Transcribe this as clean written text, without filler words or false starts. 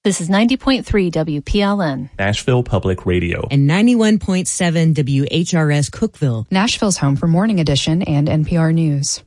This is 90.3 WPLN. Nashville Public Radio. And 91.7 WHRS Cookeville. Nashville's home for Morning Edition and NPR News.